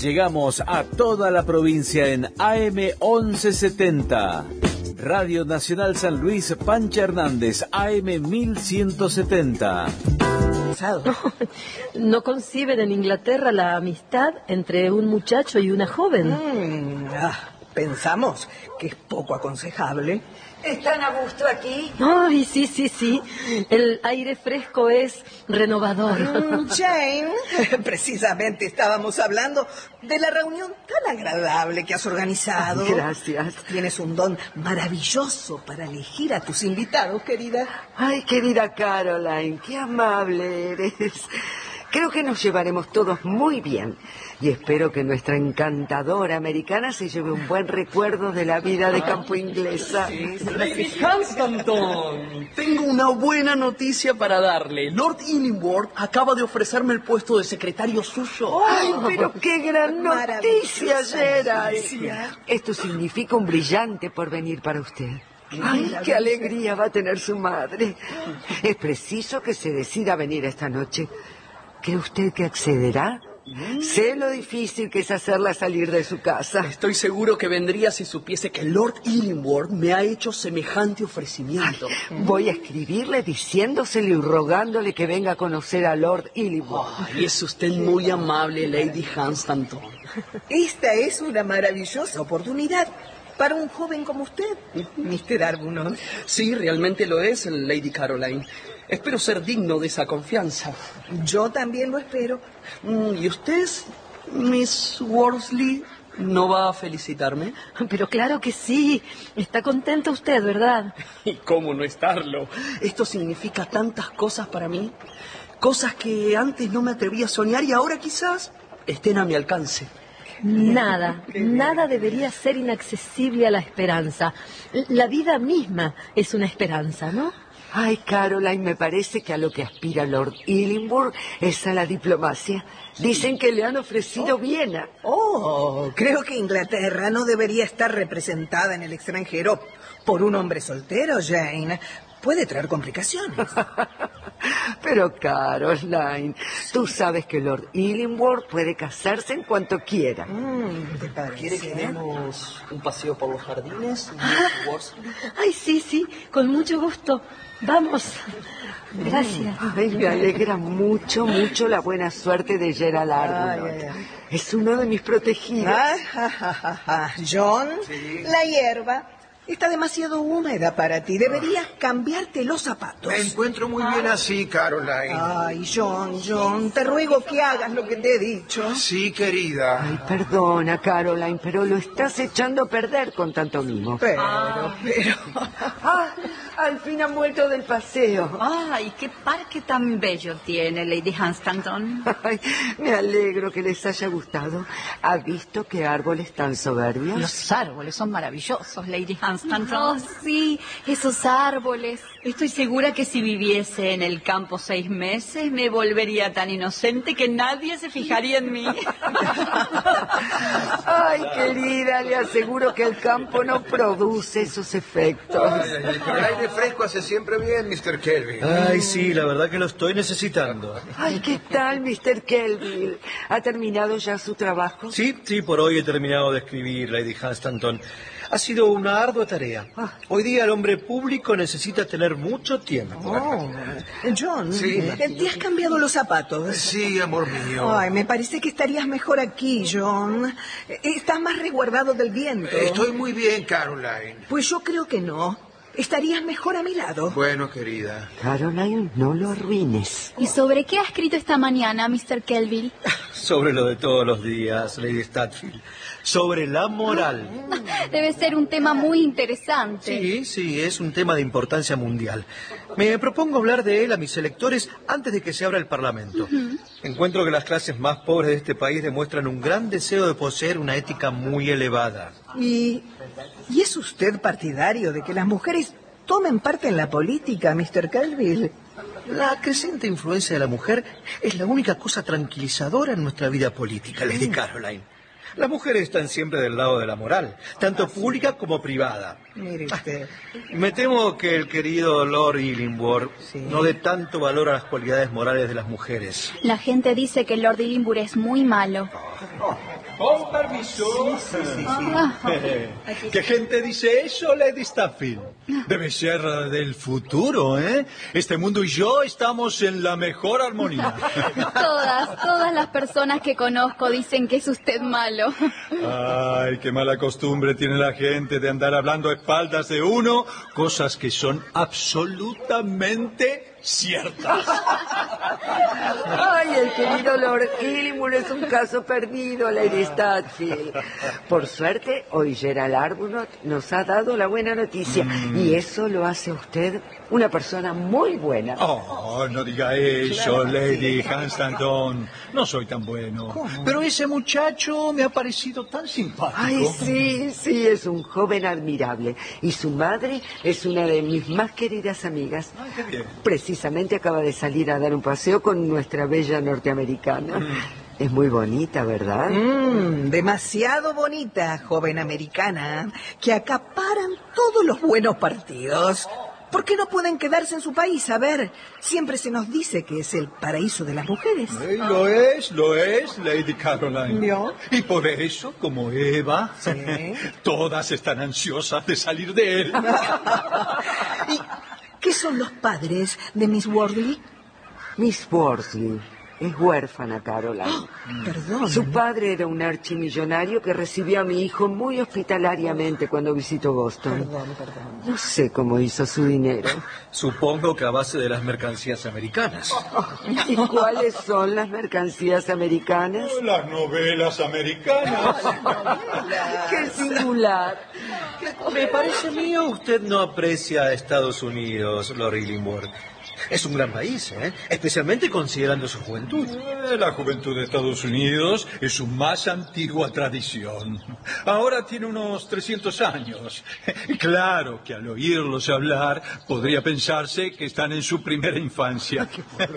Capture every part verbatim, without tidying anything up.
Llegamos a toda la provincia en A M once setenta. Radio Nacional San Luis, Pancha Hernández, A M mil ciento setenta. No, ¿no conciben en Inglaterra la amistad entre un muchacho y una joven? Mm, ah, pensamos que es poco aconsejable. ¿Están a gusto aquí? Ay, sí, sí, sí. El aire fresco es renovador. Mm, Jane, precisamente estábamos hablando de la reunión tan agradable que has organizado. Ay, gracias. Tienes un don maravilloso para elegir a tus invitados, querida. Ay, querida Caroline, qué amable eres. Creo que nos llevaremos todos muy bien. Y espero que nuestra encantadora americana se lleve un buen recuerdo de la vida de campo inglesa. Lady Hunstanton, tengo una buena noticia para darle. Lord Illingworth acaba de ofrecerme el puesto de secretario suyo. ¡Ay, pero qué gran noticia, Gerald! Esto significa un brillante porvenir para usted. ¡Ay, qué alegría va a tener su madre! Es preciso que se decida a venir esta noche. ¿Cree usted que accederá? Sé lo difícil que es hacerla salir de su casa. Estoy seguro que vendría si supiese que Lord Illingworth me ha hecho semejante ofrecimiento. Ay, voy a escribirle diciéndosele y rogándole que venga a conocer a Lord Illingworth. Ay, es usted muy amable, Lady Hunstanton. Esta es una maravillosa oportunidad para un joven como usted, mister Arbuthnot. Sí, realmente lo es, Lady Caroline. Espero ser digno de esa confianza. Yo también lo espero. ¿Y usted, Miss Worsley, no va a felicitarme? Pero claro que sí. Está contenta usted, ¿verdad? ¿Y cómo no estarlo? Esto significa tantas cosas para mí. Cosas que antes no me atrevía a soñar y ahora quizás estén a mi alcance. Nada, nada debería ser inaccesible a la esperanza. La vida misma es una esperanza, ¿no? Ay, Caroline, me parece que a lo que aspira Lord Illingworth es a la diplomacia. Dicen que le han ofrecido Viena. Oh, creo que Inglaterra no debería estar representada en el extranjero por un hombre soltero, Jane. Puede traer complicaciones. Pero, Caroline, tú sabes que Lord Illingworth puede casarse en cuanto quiera. Mm, ¿te parece? ¿Quiere que demos un paseo por los jardines? Ah, ay, sí, sí, con mucho gusto. Vamos. Gracias. Ay, me alegra mucho, mucho la buena suerte de Gerald Arbuthnot. Ay, ay, ay. Es uno de mis protegidos. Ah, ja, ja, ja, ja. John, sí. La hierba está demasiado húmeda para ti. Deberías cambiarte los zapatos. Me encuentro muy bien así, Caroline. Ay, John, John, te ruego que hagas lo que te he dicho. Sí, querida. Ay, perdona, Caroline, pero lo estás echando a perder con tanto mimo. Pero, ah. pero... Ah, al fin han vuelto del paseo. Ay, qué parque tan bello tiene, Lady Hunstanton. Ay, me alegro que les haya gustado. ¿Ha visto qué árboles tan soberbios? Los árboles son maravillosos, Lady Hunstanton. Oh, sí, esos árboles. Estoy segura que si viviese en el campo seis meses me volvería tan inocente que nadie se fijaría en mí. Ay, querida, le aseguro que el campo no produce esos efectos. Ay, ay, ay, pero el aire fresco hace siempre bien, mister Kelvin. Ay, sí, la verdad que lo estoy necesitando. Ay, ¿qué tal, mister Kelvin? ¿Ha terminado ya su trabajo? Sí, sí, por hoy he terminado de escribir, Lady Hunstanton. Ha sido una ardua tarea. Hoy día el hombre público necesita tener mucho tiempo. Oh, John, sí, ¿te has cambiado los zapatos? Sí, amor mío. Ay, me parece que estarías mejor aquí, John. Estás más resguardado del viento. Estoy muy bien, Caroline. Pues yo creo que no. Estarías mejor a mi lado. Bueno, querida. Caroline, no lo arruines. ¿Y sobre qué ha escrito esta mañana, mister Kelvin? Sobre lo de todos los días, Lady Statfield. Sobre la moral. Debe ser un tema muy interesante. Sí, sí, es un tema de importancia mundial. Me propongo hablar de él a mis electores antes de que se abra el Parlamento. Uh-huh. Encuentro que las clases más pobres de este país demuestran un gran deseo de poseer una ética muy elevada. ¿Y, ¿y es usted partidario de que las mujeres tomen parte en la política, mister Kelvin? La creciente influencia de la mujer es la única cosa tranquilizadora en nuestra vida política, Lady Caroline. Las mujeres están siempre del lado de la moral, tanto pública como privada. Mire usted. Me temo que el querido Lord Illingworth Sí. no dé tanto valor a las cualidades morales de las mujeres. La gente dice que Lord Illingworth es muy malo. Con permiso. Sí, sí, sí. Ah, ¿Qué gente dice eso, Lady Stafford? Debe ser del futuro, ¿eh? Este mundo y yo estamos en la mejor armonía. todas, todas las personas que conozco dicen que es usted malo. Ay, qué mala costumbre tiene la gente de andar hablando a espaldas de uno, cosas que son absolutamente ciertas. Ay, el querido Lord Illingworth es un caso perdido, Lady Statfield. Por suerte, hoy Gerald Arbuthnot nos ha dado la buena noticia. Mm. Y eso lo hace a usted una persona muy buena. Oh, no diga eso, Lady Hunstanton. No soy tan bueno. Pero ese muchacho me ha parecido tan simpático. Ay, sí, sí, es un joven admirable. Y su madre es una de mis más queridas amigas. Ay, qué bien. Precisamente acaba de salir a dar un paseo con nuestra bella norteamericana. Es muy bonita, ¿verdad? Mm, demasiado bonita, joven americana, que acaparan todos los buenos partidos. ¿Por qué no pueden quedarse en su país? A ver, siempre se nos dice que es el paraíso de las mujeres. Eh, Lo es, lo es, Lady Caroline. ¿Vio? Y por eso, como Eva, Sí. todas están ansiosas de salir de él. ¿Y qué son los padres de Miss Wortley? Miss Worsley es huérfana, Caroline. Perdón. Su padre era un archimillonario que recibió a mi hijo muy hospitalariamente cuando visitó Boston. Perdón, perdón. No sé cómo hizo su dinero. Supongo que a base de las mercancías americanas. ¿Y cuáles son las mercancías americanas? Las novelas americanas. ¡Qué singular! Me parece mío, usted no aprecia a Estados Unidos, Lord Illingworth. Es un gran país, ¿eh? Especialmente considerando su juventud. Eh, La juventud de Estados Unidos es su más antigua tradición. Ahora tiene unos trescientos años. Claro que al oírlos hablar podría pensarse que están en su primera infancia.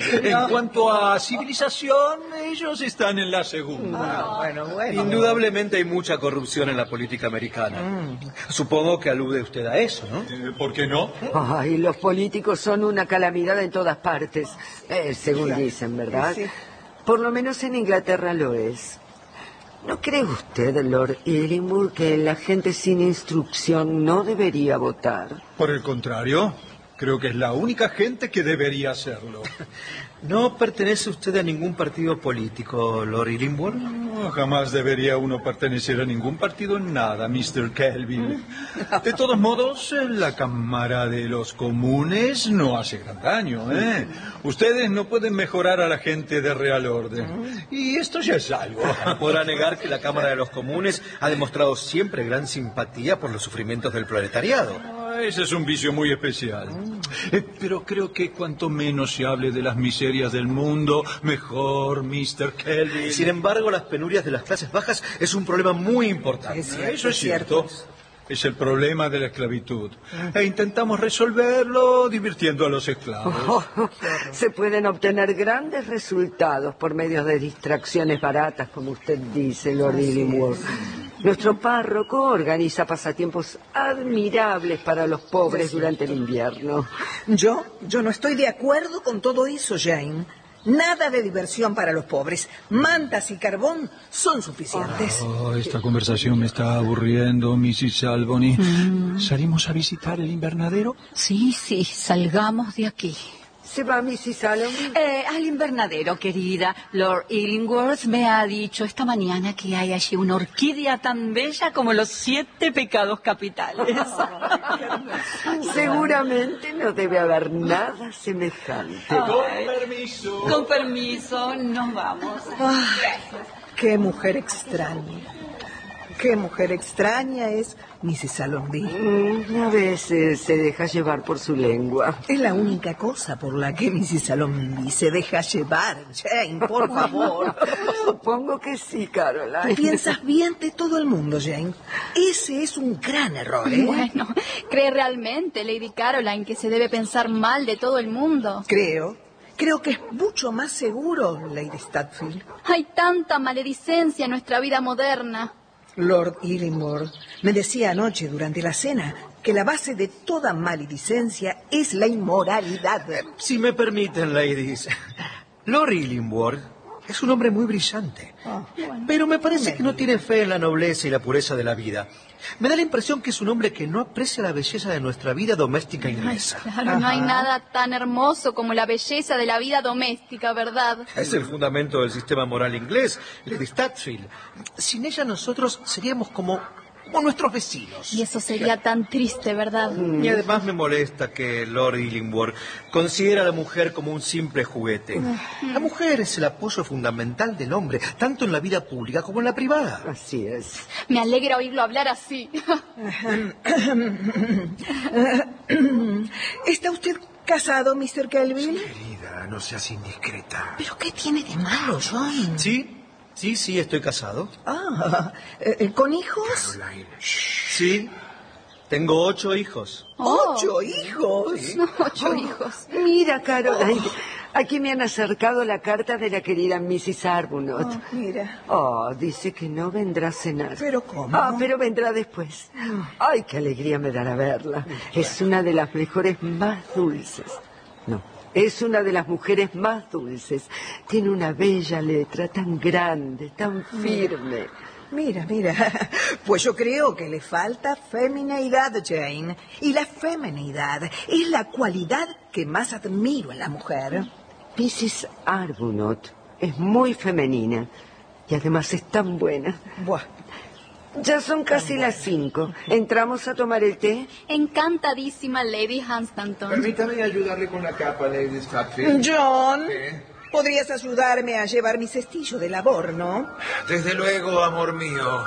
En cuanto a civilización, ellos están en la segunda. Bueno, bueno. Indudablemente hay mucha corrupción en la política americana. Supongo que alude usted a eso, ¿no? Eh, ¿Por qué no? Ay, los políticos son una calamidad en todas partes, eh, según dicen, ¿verdad? Sí. Por lo menos en Inglaterra lo es. ¿No cree usted, Lord Illingworth, que la gente sin instrucción no debería votar? Por el contrario, creo que es la única gente que debería hacerlo. ¿No pertenece usted a ningún partido político, Lord Illingworth? No, jamás debería uno pertenecer a ningún partido en nada, mister Kelvin. De todos modos, la Cámara de los Comunes no hace gran daño, ¿eh? Ustedes no pueden mejorar a la gente de Real Orden. Y esto ya es algo. No podrá negar que la Cámara de los Comunes ha demostrado siempre gran simpatía por los sufrimientos del proletariado. Ah, Ese es un vicio muy especial. Eh, pero creo que cuanto menos se hable de las miserias del mundo, mejor, mister Kelvin. Sin embargo, las penurias de las clases bajas es un problema muy importante. Es cierto, Eso es es cierto. cierto. Es el problema de la esclavitud. E intentamos resolverlo divirtiendo a los esclavos. Oh, se pueden obtener grandes resultados por medio de distracciones baratas, como usted dice, Lord Illingworth. Nuestro párroco organiza pasatiempos admirables para los pobres durante el invierno. Yo, yo no estoy de acuerdo con todo eso, Jane. Nada de diversión para los pobres. Mantas y carbón son suficientes. Oh, esta conversación me está aburriendo, missus Albany. ¿Salimos a visitar el invernadero? Sí, sí, salgamos de aquí. ¿Se va missus Salomon? Eh, al invernadero, querida. Lord Illingworth me ha dicho esta mañana que hay allí una orquídea tan bella como los siete pecados capitales. Seguramente no debe haber nada semejante. Con permiso. Con permiso, nos vamos. Ah, qué mujer extraña. Qué mujer extraña es missus Allonby. Mm, a veces se deja llevar por su lengua. Es la única cosa por la que missus Allonby se deja llevar. Jane, por favor. Supongo que sí, Caroline. Piensas bien de todo el mundo, Jane. Ese es un gran error, ¿eh? Bueno, ¿cree realmente, Lady Caroline, que se debe pensar mal de todo el mundo? Creo Creo que es mucho más seguro, Lady Stutfield. Hay tanta maledicencia en nuestra vida moderna. Lord Illingworth me decía anoche durante la cena que la base de toda maledicencia es la inmoralidad. Si me permiten, ladies, Lord Illingworth es un hombre muy brillante, oh, bueno, pero me parece que no tiene fe en la nobleza y la pureza de la vida. Me da la impresión que es un hombre que no aprecia la belleza de nuestra vida doméstica inglesa. Ay, claro, no hay nada tan hermoso como la belleza de la vida doméstica, ¿verdad? Es el fundamento del sistema moral inglés, Lady Stutfield. Sin ella nosotros seríamos como, como nuestros vecinos. Y eso sería tan triste, ¿verdad? Mm. Y además me molesta que Lord Illingworth considera a la mujer como un simple juguete. Mm. La mujer es el apoyo fundamental del hombre, tanto en la vida pública como en la privada. Así es. Me alegra oírlo hablar así. ¿Está usted casado, mister Kelvin? Querida, no seas indiscreta. ¿Pero qué tiene de malo, John? Sí. Sí, sí, estoy casado. Ah, eh, ¿con hijos? Caroline. Sí, tengo ocho hijos. Oh. ¿Ocho hijos? Sí. Ocho oh. hijos. Mira, Caroline, oh. aquí me han acercado la carta de la querida missus Arbuthnot. Oh, mira. Oh, dice que no vendrá a cenar. ¿Pero cómo? Ah, pero vendrá después. Ay, qué alegría me dará verla. Es una de las mejores más dulces. No. Es una de las mujeres más dulces. Tiene una bella letra, tan grande, tan firme. Mira, mira. Pues yo creo que le falta femineidad, Jane. Y la feminidad es la cualidad que más admiro en la mujer. missus Arbuthnot es muy femenina y además es tan buena. Buah. Ya son casi las cinco. ¿Entramos a tomar el té? Encantadísima, Lady Hunstanton. Permítame ayudarle con la capa, Lady Stutfield. John, ¿Eh? podrías ayudarme a llevar mi cestillo de labor, ¿no? Desde luego, amor mío.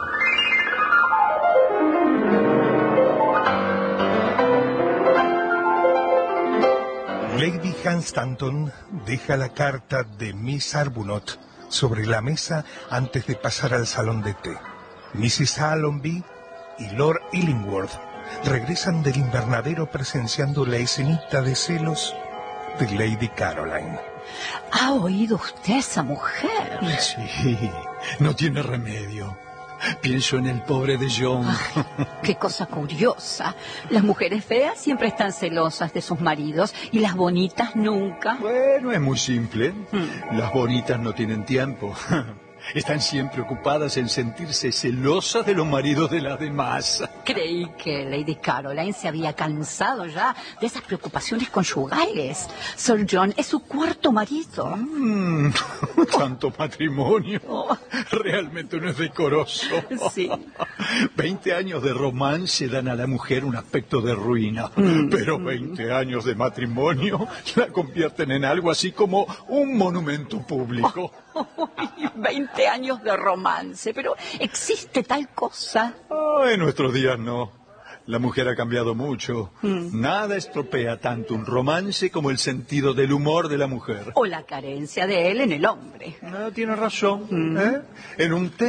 Lady Hunstanton deja la carta de Miss Arbuthnot sobre la mesa antes de pasar al salón de té. missus Allonby y Lord Illingworth regresan del invernadero presenciando la escenita de celos de Lady Caroline. ¿Ha oído usted a esa mujer? Sí, no tiene remedio. Pienso en el pobre de John. Ay, qué cosa curiosa. Las mujeres feas siempre están celosas de sus maridos y las bonitas nunca. Bueno, es muy simple. Hmm. Las bonitas no tienen tiempo. Están siempre ocupadas en sentirse celosas de los maridos de las demás. Creí que Lady Caroline se había cansado ya de esas preocupaciones conyugales. Sir John es su cuarto marido. Mm, tanto matrimonio. Oh. Realmente no es decoroso. Sí. Veinte años de romance dan a la mujer un aspecto de ruina. Mm. Pero veinte años de matrimonio la convierten en algo así como un monumento público. Oh, oh, veinte años de romance, pero ¿existe tal cosa? Oh, en nuestros días no. La mujer ha cambiado mucho. Mm. Nada estropea tanto un romance como el sentido del humor de la mujer. O la carencia de él en el hombre. No, tiene razón. Mm. ¿Eh? En un